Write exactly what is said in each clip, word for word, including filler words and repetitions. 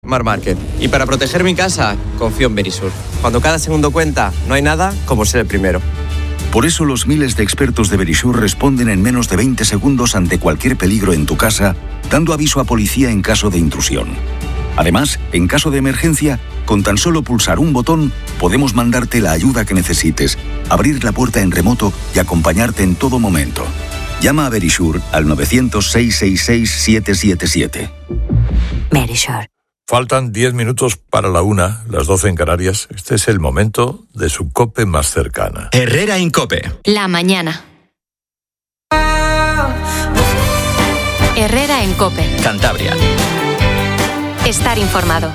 Mar Market. Y para proteger mi casa, confío en Verisur. Cuando cada segundo cuenta, no hay nada como ser el primero. Por eso los miles de expertos de Verisur responden en menos de veinte segundos ante cualquier peligro en tu casa, dando aviso a policía en caso de intrusión. Además, en caso de emergencia, con tan solo pulsar un botón, podemos mandarte la ayuda que necesites, abrir la puerta en remoto y acompañarte en todo momento. Llama a Verisur al nueve cero cero, seis seis seis, siete siete siete. Verisur. Faltan diez minutos para la una, las doce en Canarias. Este es el momento de su COPE más cercana. Herrera Incope. La mañana. Herrera en COPE. Cantabria. Estar informado.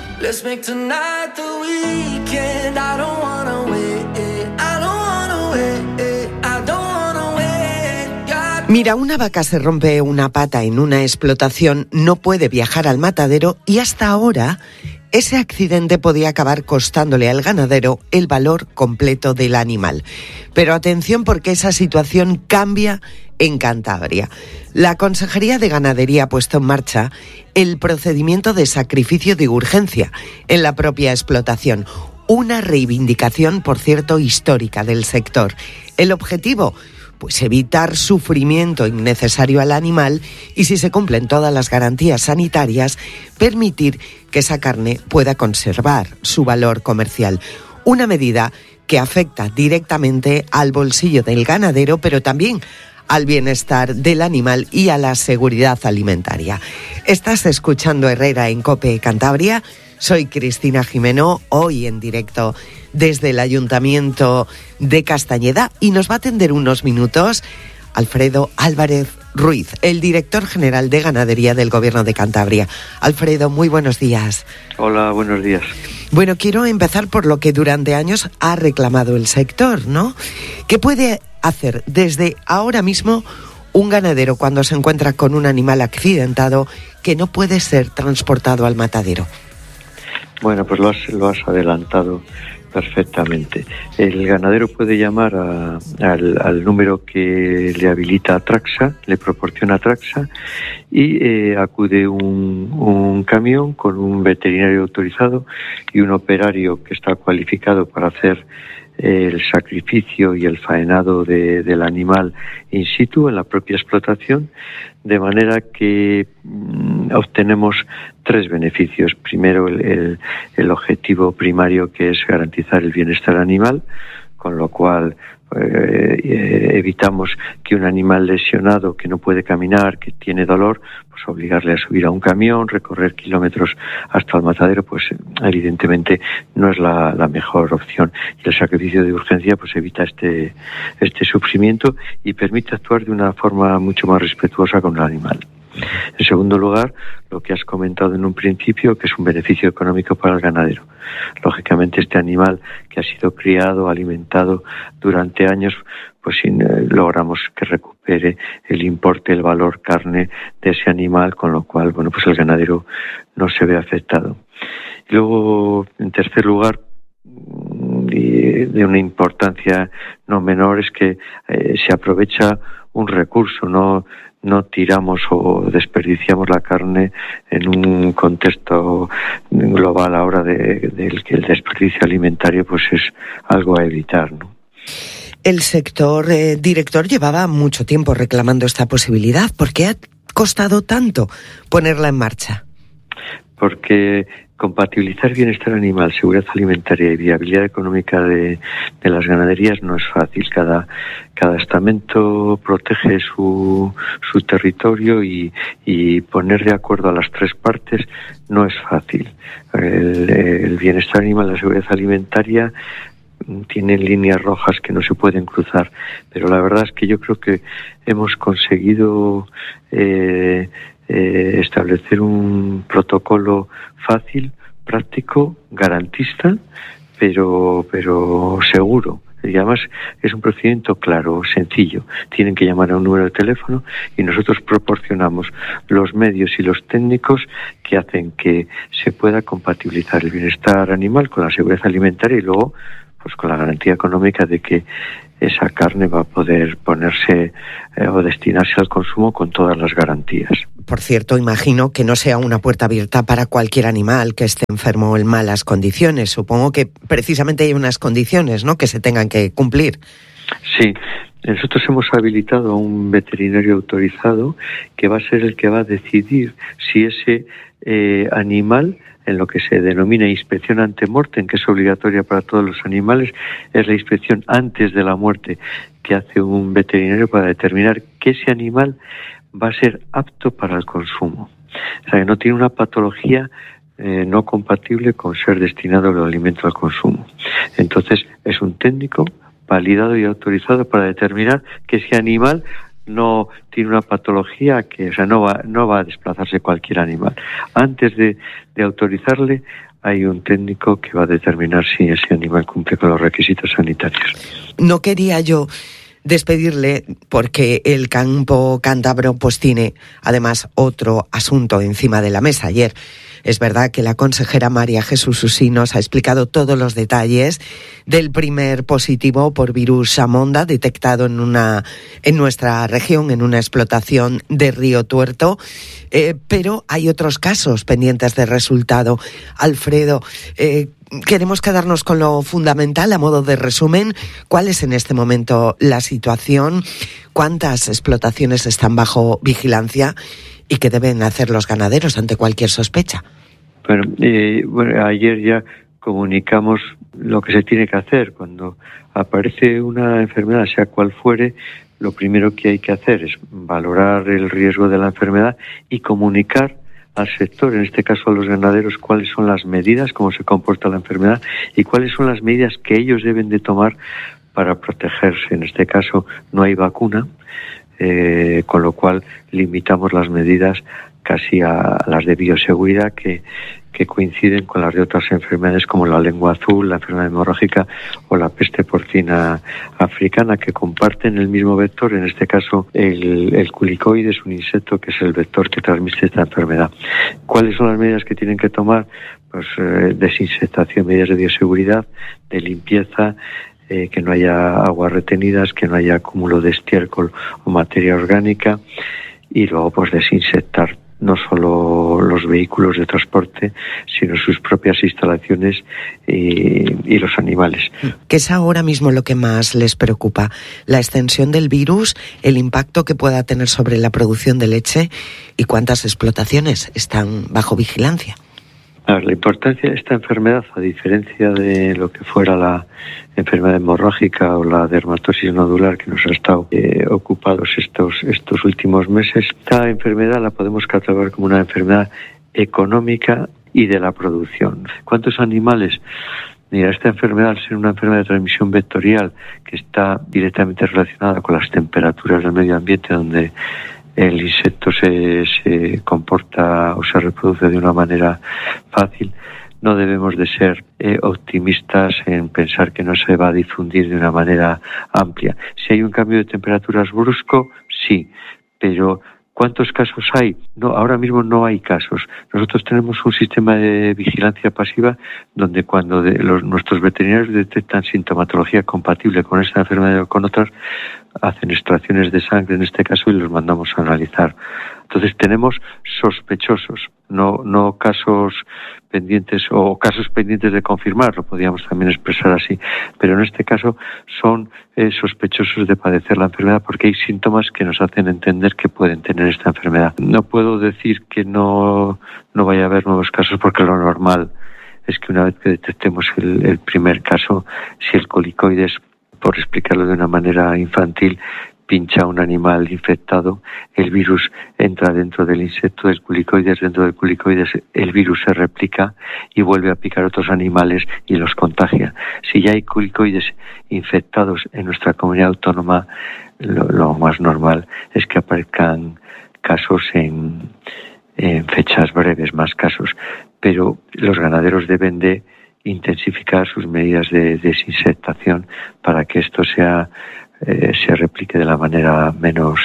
Mira, una vaca se rompe una pata en una explotación, no puede viajar al matadero y hasta ahora ese accidente podía acabar costándole al ganadero el valor completo del animal. Pero atención, porque esa situación cambia en Cantabria. La Consejería de Ganadería ha puesto en marcha el procedimiento de sacrificio de urgencia en la propia explotación. Una reivindicación, por cierto, histórica del sector. El objetivo, pues evitar sufrimiento innecesario al animal y, si se cumplen todas las garantías sanitarias, permitir que esa carne pueda conservar su valor comercial. Una medida que afecta directamente al bolsillo del ganadero, pero también al bienestar del animal y a la seguridad alimentaria. Estás escuchando Herrera en COPE Cantabria. Soy Cristina Jimeno, hoy en directo desde el Ayuntamiento de Castañeda, y nos va a atender unos minutos Alfredo Álvarez Ruiz, el director general de Ganadería del Gobierno de Cantabria. Alfredo, muy buenos días. Hola, buenos días. Bueno, quiero empezar por lo que durante años ha reclamado el sector, ¿no? ¿Qué puede hacer desde ahora mismo un ganadero cuando se encuentra con un animal accidentado que no puede ser transportado al matadero? Bueno, pues lo has, lo has adelantado perfectamente. El ganadero puede llamar a, al, al número que le habilita Atraxa, le proporciona Atraxa, y eh, acude un, un camión con un veterinario autorizado y un operario que está cualificado para hacer el sacrificio y el faenado de, del animal in situ en la propia explotación, de manera que mm, obtenemos tres beneficios. Primero, el, el, el objetivo primario, que es garantizar el bienestar animal, con lo cual eh, eh, evitamos que un animal lesionado que no puede caminar, que tiene dolor, pues obligarle a subir a un camión, recorrer kilómetros hasta el matadero, pues evidentemente no es la, la mejor opción. Y el sacrificio de urgencia pues evita este, este sufrimiento y permite actuar de una forma mucho más respetuosa con el animal. En segundo lugar, lo que has comentado en un principio, que es un beneficio económico para el ganadero. Lógicamente, este animal que ha sido criado, alimentado durante años, pues si eh, logramos que recupere el importe, el valor carne de ese animal, con lo cual, bueno, pues el ganadero no se ve afectado. Y luego, en tercer lugar, y de una importancia no menor, es que eh, se aprovecha un recurso, no no tiramos o desperdiciamos la carne en un contexto global ahora de, de que el desperdicio alimentario pues es algo a evitar, ¿no? El sector eh, director llevaba mucho tiempo reclamando esta posibilidad. ¿Por qué ha costado tanto ponerla en marcha? Porque compatibilizar bienestar animal, seguridad alimentaria y viabilidad económica de, de las ganaderías no es fácil. Cada, cada estamento protege su, su territorio y, y poner de acuerdo a las tres partes no es fácil. El, el bienestar animal, la seguridad alimentaria tienen líneas rojas que no se pueden cruzar, pero la verdad es que yo creo que hemos conseguido eh, eh, establecer un protocolo fácil, práctico, garantista, pero pero seguro. Y además es un procedimiento claro, sencillo. Tienen que llamar a un número de teléfono y nosotros proporcionamos los medios y los técnicos que hacen que se pueda compatibilizar el bienestar animal con la seguridad alimentaria y luego pues con la garantía económica de que esa carne va a poder ponerse eh, o destinarse al consumo con todas las garantías. por cierto, imagino que no sea una puerta abierta para cualquier animal que esté enfermo o en malas condiciones. Supongo que precisamente hay unas condiciones, ¿no?, que se tengan que cumplir. Sí. Nosotros hemos habilitado a un veterinario autorizado que va a ser el que va a decidir si ese eh, animal, en lo que se denomina inspección ante mortem, que es obligatoria para todos los animales, es la inspección antes de la muerte que hace un veterinario para determinar que ese animal va a ser apto para el consumo. O sea, que no tiene una patología eh, no compatible con ser destinado al alimento al consumo. Entonces, es un técnico validado y autorizado para determinar que ese animal no tiene una patología, que o sea, no va, no va a desplazarse cualquier animal. Antes de, de autorizarle, hay un técnico que va a determinar si ese animal cumple con los requisitos sanitarios. No quería yo despedirle porque el campo cántabro pues tiene además otro asunto encima de la mesa. Ayer es verdad que la consejera María Jesús Usí nos ha explicado todos los detalles del primer positivo por virus Samonda detectado en una en nuestra región, en una explotación de Río Tuerto, eh, pero hay otros casos pendientes de resultado. Alfredo, eh, queremos quedarnos con lo fundamental a modo de resumen. ¿Cuál es en este momento la situación? ¿Cuántas explotaciones están bajo vigilancia? ¿Y qué deben hacer los ganaderos ante cualquier sospecha? Bueno, eh, bueno, ayer ya comunicamos lo que se tiene que hacer. Cuando aparece una enfermedad, sea cual fuere, lo primero que hay que hacer es valorar el riesgo de la enfermedad y comunicar al sector, en este caso a los ganaderos, cuáles son las medidas, cómo se comporta la enfermedad y cuáles son las medidas que ellos deben de tomar para protegerse. En este caso no hay vacuna, eh, con lo cual limitamos las medidas casi a las de bioseguridad que, que coinciden con las de otras enfermedades como la lengua azul, la enfermedad hemorrágica o la peste porcina africana, que comparten el mismo vector. En este caso el, el culicoide es un insecto que es el vector que transmite esta enfermedad. ¿Cuáles son las medidas que tienen que tomar? Pues eh, desinsectación, medidas de bioseguridad, de limpieza, eh, que no haya aguas retenidas, que no haya acúmulo de estiércol o materia orgánica, y luego pues desinsectar no solo los vehículos de transporte, sino sus propias instalaciones y, y los animales. ¿Qué es ahora mismo lo que más les preocupa? ¿La extensión del virus, el impacto que pueda tener sobre la producción de leche y cuántas explotaciones están bajo vigilancia? A ver, la importancia de esta enfermedad, a diferencia de lo que fuera la enfermedad hemorrágica o la dermatosis nodular que nos ha estado eh, ocupados estos estos últimos meses, esta enfermedad la podemos catalogar como una enfermedad económica y de la producción. ¿Cuántos animales? Mira, esta enfermedad, al ser una enfermedad de transmisión vectorial que está directamente relacionada con las temperaturas del medio ambiente, donde el insecto se, se comporta o se reproduce de una manera fácil, no debemos de ser eh, optimistas en pensar que no se va a difundir de una manera amplia. Si hay un cambio de temperaturas brusco, sí, pero ¿cuántos casos hay? No, ahora mismo no hay casos. Nosotros tenemos un sistema de vigilancia pasiva donde cuando de los, nuestros veterinarios detectan sintomatología compatible con esta enfermedad o con otras, hacen extracciones de sangre en este caso y los mandamos a analizar. Entonces tenemos sospechosos, no no casos pendientes o casos pendientes de confirmar, lo podríamos también expresar así, pero en este caso son eh, sospechosos de padecer la enfermedad porque hay síntomas que nos hacen entender que pueden tener esta enfermedad. No puedo decir que no, no vaya a haber nuevos casos porque lo normal es que una vez que detectemos el, el primer caso, si el colicoides, por explicarlo de una manera infantil, pincha a un animal infectado, el virus entra dentro del insecto del culicoides, dentro del culicoides el virus se replica y vuelve a picar a otros animales y los contagia. Si ya hay culicoides infectados en nuestra comunidad autónoma, lo, lo más normal es que aparezcan casos en, en fechas breves, más casos, pero los ganaderos deben de intensificar sus medidas de desinsectación para que esto sea eh, se replique de la manera menos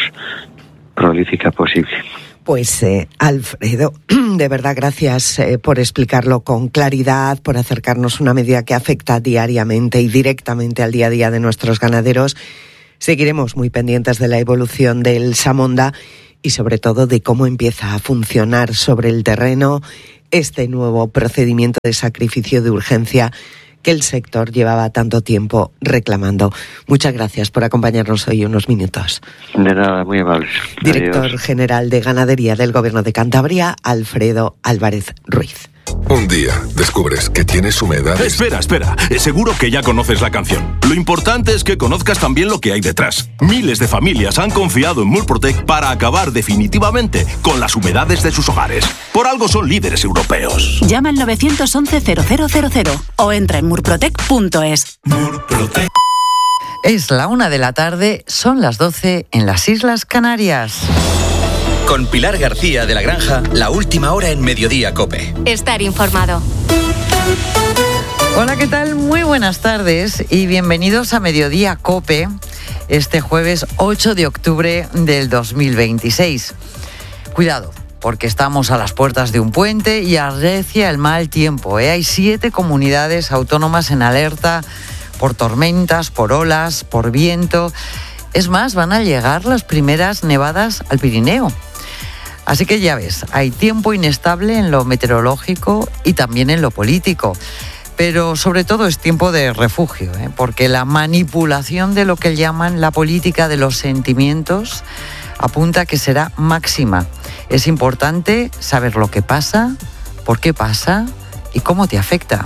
prolífica posible. Pues eh, Alfredo, de verdad gracias eh, por explicarlo con claridad, por acercarnos una medida que afecta diariamente y directamente al día a día de nuestros ganaderos. Seguiremos muy pendientes de la evolución del Samonda y sobre todo de cómo empieza a funcionar sobre el terreno este nuevo procedimiento de sacrificio de urgencia que el sector llevaba tanto tiempo reclamando. Muchas gracias por acompañarnos hoy unos minutos. De nada, muy amables. Director Adiós. General de Ganadería del Gobierno de Cantabria, Alfredo Álvarez Ruiz. Un día descubres que tienes humedades. Espera, espera. Seguro que ya conoces la canción. Lo importante es que conozcas también lo que hay detrás. Miles de familias han confiado en Murprotec para acabar definitivamente con las humedades de sus hogares. Por algo son líderes europeos. Llama al nueve once cero cero cero cero o entra en murprotec punto es. Murprotec. Es la una de la tarde, son las doce en las Islas Canarias. Con Pilar García de la Granja, la última hora en Mediodía COPE. Estar informado. Hola, ¿qué tal? Muy buenas tardes y bienvenidos a Mediodía COPE, este jueves ocho de octubre del dos mil veintiséis. Cuidado, porque estamos a las puertas de un puente y arrecia el mal tiempo, ¿eh? Hay siete comunidades autónomas en alerta por tormentas, por olas, por viento. Es más, van a llegar las primeras nevadas al Pirineo. Así que ya ves, hay tiempo inestable en lo meteorológico y también en lo político. Pero sobre todo es tiempo de refugio, ¿eh? Porque la manipulación de lo que llaman la política de los sentimientos apunta a que será máxima. Es importante saber lo que pasa, por qué pasa y cómo te afecta.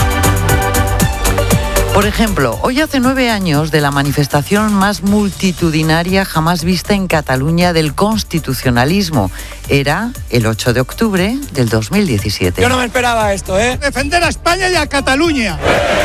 Por ejemplo, hoy hace nueve años de la manifestación más multitudinaria jamás vista en Cataluña del constitucionalismo. Era el ocho de octubre del dos mil diecisiete. Yo no me esperaba esto, ¿eh? Defender a España y a Cataluña.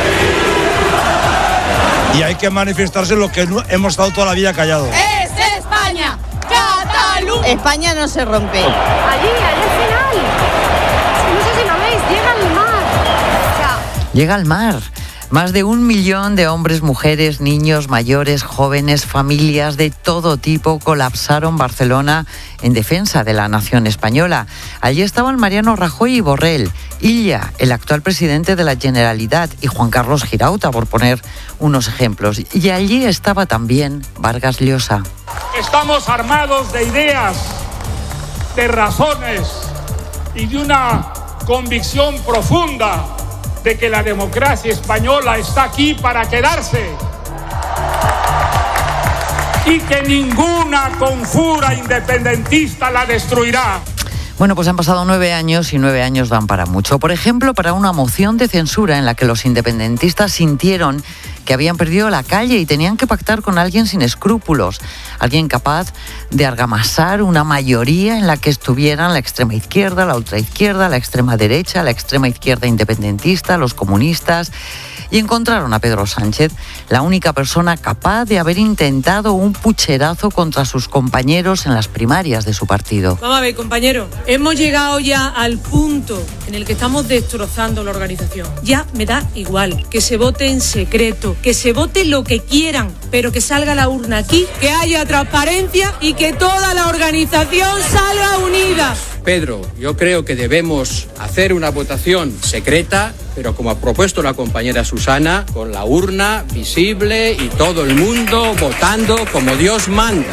Y hay que manifestarse lo que hemos estado toda la vida callados. ¡Es España! ¡Cataluña! España no se rompe. Allí, allí al final. No sé si lo veis, llega al mar. O sea... Llega al mar. Más de un millón de hombres, mujeres, niños, mayores, jóvenes, familias de todo tipo colapsaron Barcelona en defensa de la nación española. Allí estaban Mariano Rajoy y Borrell, Illa, el actual presidente de la Generalitat, y Juan Carlos Girauta, por poner unos ejemplos. Y allí estaba también Vargas Llosa. Estamos armados de ideas, de razones y de una convicción profunda de que la democracia española está aquí para quedarse y que ninguna conjura independentista la destruirá. Bueno, pues han pasado nueve años y nueve años dan para mucho. Por ejemplo, para una moción de censura en la que los independentistas sintieron que habían perdido la calle y tenían que pactar con alguien sin escrúpulos, alguien capaz de argamasar una mayoría en la que estuvieran la extrema izquierda, la ultraizquierda, la extrema derecha, la extrema izquierda independentista, los comunistas. Y encontraron a Pedro Sánchez, la única persona capaz de haber intentado un pucherazo contra sus compañeros en las primarias de su partido. Vamos a ver, compañero, hemos llegado ya al punto en el que estamos destrozando la organización. Ya me da igual que se vote en secreto, que se vote lo que quieran, pero que salga la urna aquí, que haya transparencia y que toda la organización salga unida. Pedro, yo creo que debemos hacer una votación secreta, pero como ha propuesto la compañera Susana, con la urna visible y todo el mundo votando como Dios manda.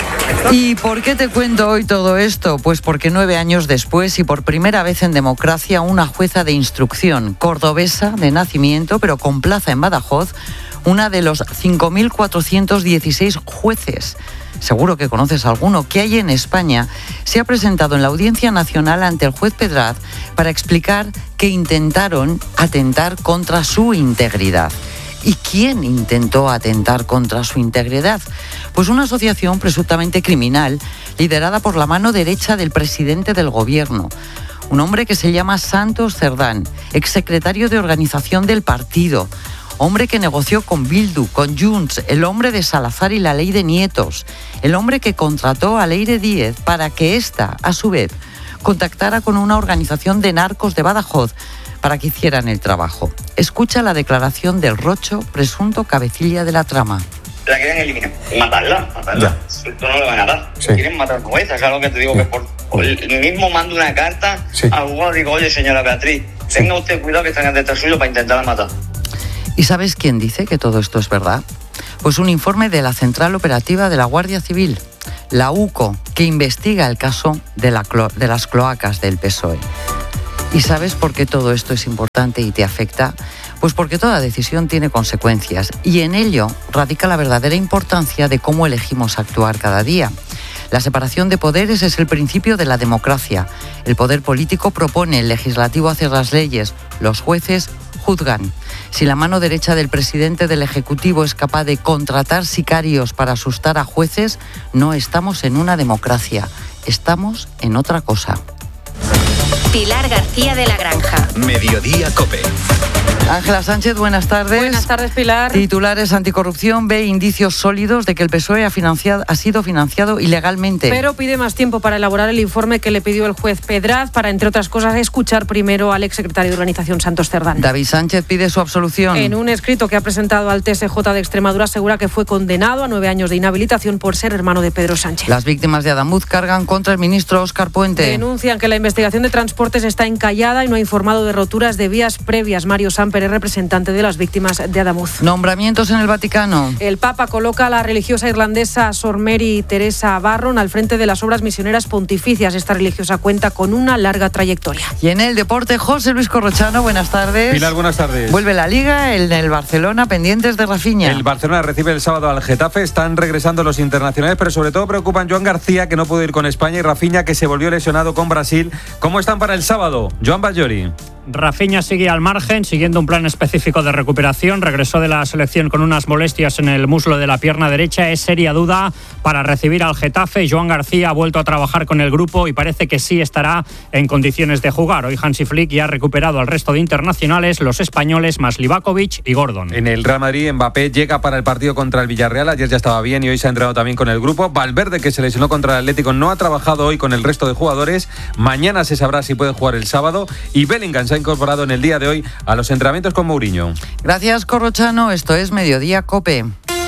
¿Y por qué te cuento hoy todo esto? Pues porque nueve años después y por primera vez en democracia, una jueza de instrucción cordobesa de nacimiento, pero con plaza en Badajoz, una de los cinco mil cuatrocientos dieciséis jueces, seguro que conoces alguno, que hay en España, se ha presentado en la Audiencia Nacional ante el juez Pedraz para explicar que intentaron atentar contra su integridad. ¿Y quién intentó atentar contra su integridad? Pues una asociación presuntamente criminal liderada por la mano derecha del presidente del gobierno. Un hombre que se llama Santos Cerdán, exsecretario de organización del partido. Hombre que negoció con Bildu, con Junts, el hombre de Salazar y la ley de nietos. El hombre que contrató a Leire Díez para que ésta, a su vez, contactara con una organización de narcos de Badajoz para que hicieran el trabajo. Escucha la declaración del Rocho, presunto cabecilla de la trama. La quieren eliminar, matarla, matarla. Esto no le van a dar. Sí. Quieren matar jueza, es algo que te digo, sí. Que por, por el mismo mando una carta, sí. Al jugador digo, oye señora Beatriz, sí. Tenga usted cuidado que están detrás suyo para intentar matar. ¿Y sabes quién dice que todo esto es verdad? Pues un informe de la Central Operativa de la Guardia Civil. la UCO, que investiga el caso de, la clo- de las cloacas del P S O E. ¿Y sabes por qué todo esto es importante y te afecta? Pues porque toda decisión tiene consecuencias y en ello radica la verdadera importancia de cómo elegimos actuar cada día. La separación de poderes es el principio de la democracia. El poder político propone, el legislativo hace las leyes, los jueces juzgan. Si la mano derecha del presidente del Ejecutivo es capaz de contratar sicarios para asustar a jueces, no estamos en una democracia, estamos en otra cosa. Pilar García de la Granja. Mediodía COPE. Ángela Sánchez, buenas tardes. Buenas tardes, Pilar. Titulares: anticorrupción ve indicios sólidos de que el P S O E ha, financiado, ha sido financiado ilegalmente. Pero pide más tiempo para elaborar el informe que le pidió el juez Pedraz para, entre otras cosas, escuchar primero al exsecretario de Organización, Santos Cerdán. David Sánchez pide su absolución. En un escrito que ha presentado al T S J de Extremadura asegura que fue condenado a nueve años de inhabilitación por ser hermano de Pedro Sánchez. Las víctimas de Adamuz cargan contra el ministro Óscar Puente. Denuncian que la investigación de transportes está encallada y no ha informado de roturas de vías previas. Mario Samper es representante de las víctimas de Adamuz. Nombramientos en el Vaticano. El Papa coloca a la religiosa irlandesa Sor Mary Teresa Barron al frente de las obras misioneras pontificias. Esta religiosa cuenta con una larga trayectoria. Y en el deporte, José Luis Corrochano, buenas tardes. Pilar, buenas tardes. Vuelve la Liga, el del Barcelona, pendientes de Rafinha. El Barcelona recibe el sábado al Getafe, están regresando los internacionales, pero sobre todo preocupan Joan García, que no pudo ir con España, y Rafinha, que se volvió lesionado con Brasil. ¿Cómo están para el sábado? Joan Ballori. Rafinha sigue al margen, siguiendo un plan específico de recuperación. Regresó de la selección con unas molestias en el muslo de la pierna derecha. Es seria duda para recibir al Getafe. Joan García ha vuelto a trabajar con el grupo y parece que sí estará en condiciones de jugar. Hoy Hansi Flick ya ha recuperado al resto de internacionales, los españoles más Livakovic y Gordon. En el Real Madrid, Mbappé llega para el partido contra el Villarreal. Ayer ya estaba bien y hoy se ha entrenado también con el grupo. Valverde, que se lesionó contra el Atlético, no ha trabajado hoy con el resto de jugadores. Mañana se sabrá si puede jugar el sábado. Y Bellingham se ha incorporado en el día de hoy a los entrenamientos con Mourinho. Gracias, Corrochano. Esto es Mediodía COPE.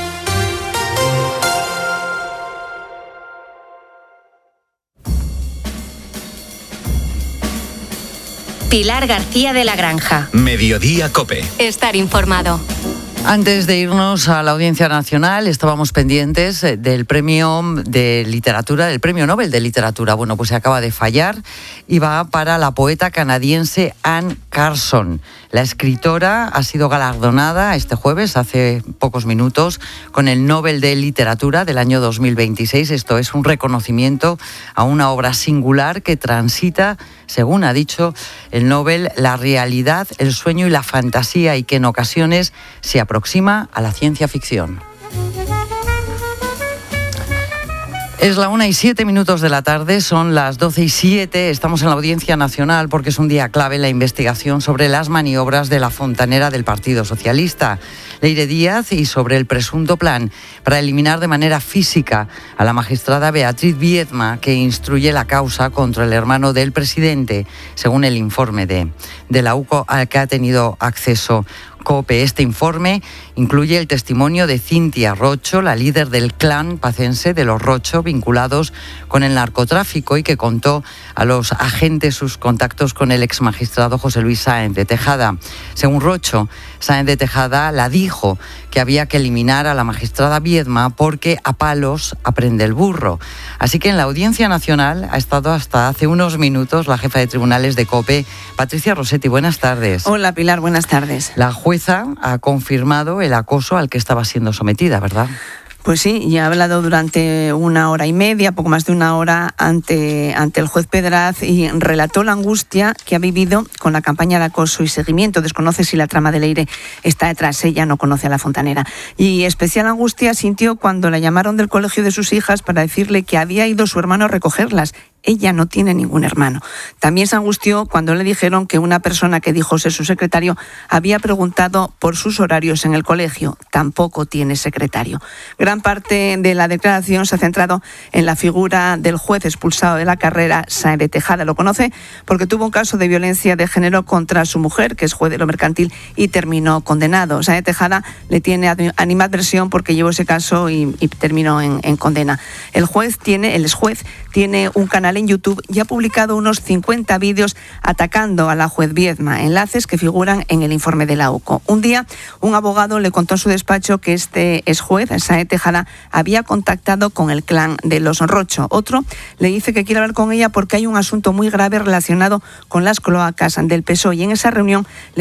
Pilar García de la Granja. Mediodía COPE. Estar informado. Antes de irnos a la Audiencia Nacional, estábamos pendientes del premio de literatura, del premio Nobel de Literatura. Bueno, pues se acaba de fallar y va para la poeta canadiense Anne Carson. La escritora ha sido galardonada este jueves, hace pocos minutos, con el Nobel de Literatura del año dos mil veintiséis. Esto es un reconocimiento a una obra singular que transita, según ha dicho el Nobel, la realidad, el sueño y la fantasía, y que en ocasiones se aproxima a la ciencia ficción. Es la una y siete minutos de la tarde, son las doce y siete, estamos en la Audiencia Nacional porque es un día clave en la investigación sobre las maniobras de la fontanera del Partido Socialista, Leire Díaz, y sobre el presunto plan para eliminar de manera física a la magistrada Beatriz Viedma, que instruye la causa contra el hermano del presidente, según el informe de, de la UCO al que ha tenido acceso COPE. Este informe incluye el testimonio de Cintia Rocho, la líder del clan pacense de los Rocho, vinculados con el narcotráfico, y que contó a los agentes sus contactos con el exmagistrado José Luis Sáenz de Tejada. Según Rocho, Sáenz de Tejada la dijo que había que eliminar a la magistrada Viedma porque a palos aprende el burro. Así que en la Audiencia Nacional ha estado hasta hace unos minutos la jefa de tribunales de COPE, Patricia Rossetti. Buenas tardes. Hola, Pilar, buenas tardes. La jueza ha confirmado el acoso al que estaba siendo sometida, ¿verdad? Pues sí, y ha hablado durante una hora y media, poco más de una hora, ante, ante el juez Pedraz, y relató la angustia que ha vivido con la campaña de acoso y seguimiento. Desconoce si la trama de Leire está detrás, ella no conoce a la fontanera. Y especial angustia sintió cuando la llamaron del colegio de sus hijas para decirle que había ido su hermano a recogerlas. Ella no tiene ningún hermano. También se angustió cuando le dijeron que una persona que dijo ser su secretario había preguntado por sus horarios en el colegio. Tampoco tiene secretario. Gran parte de la declaración se ha centrado en la figura del juez expulsado de la carrera, Sáenz de Tejada. Lo conoce porque tuvo un caso de violencia de género contra su mujer, que es juez de lo mercantil, y terminó condenado. Sáenz de Tejada le tiene animadversión porque llevó ese caso y, y terminó en, en condena. El juez tiene, el exjuez tiene un canal canal en YouTube y ha publicado unos cincuenta vídeos atacando a la juez Viedma, enlaces que figuran en el informe de la U C O. Un día, un abogado le contó en su despacho que este exjuez, Sáenz Tejada, había contactado con el clan de los Rocho. Otro le dice que quiere hablar con ella porque hay un asunto muy grave relacionado con las cloacas del P S O E, y en esa reunión le